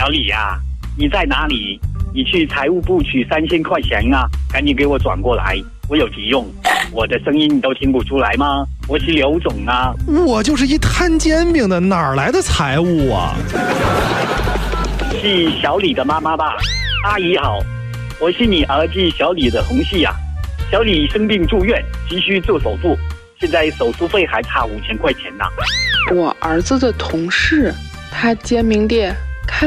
小李呀，你在哪里？你去财务部取3000块钱啊，赶紧给我转过来，我有急用。我的声音你都听不出来吗？我是刘总啊。 我就是一摊煎饼的，哪来的财务啊？ 是小李的妈妈吧？阿姨好，我是你儿子小李的同事啊。小李生病住院，急需做手术，现在手术费还差5000块钱呢。 我儿子的同事，他煎饼店